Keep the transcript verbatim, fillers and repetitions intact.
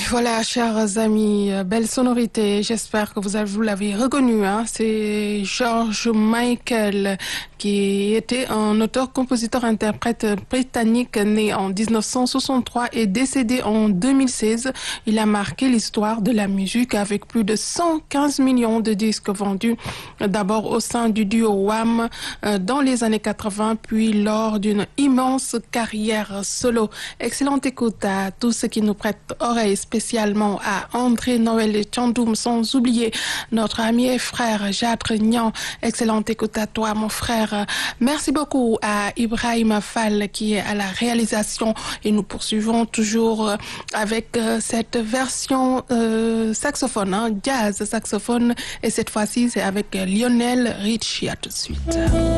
voilà, chers amis, belle sonorité. J'espère que vous, avez, vous l'avez reconnu. Hein. C'est George Michael, qui était un auteur-compositeur-interprète britannique né en dix-neuf cent soixante-trois et décédé en deux mille seize. Il a marqué l'histoire de la musique avec plus de cent quinze millions de disques vendus, d'abord au sein du duo Wham dans les années quatre-vingts, puis lors d'une immense carrière solo. Excellente écoute à tous ceux qui nous prêtent oreille, spécialement à André Noël et Tchandoum, sans oublier notre ami et frère Jadre Nian. Excellente écoute à toi, mon frère. Merci beaucoup à Ibrahim Fall qui est à la réalisation et nous poursuivons toujours avec cette version euh, saxophone, hein, jazz saxophone, et cette fois-ci c'est avec Lionel Richie. À tout de suite.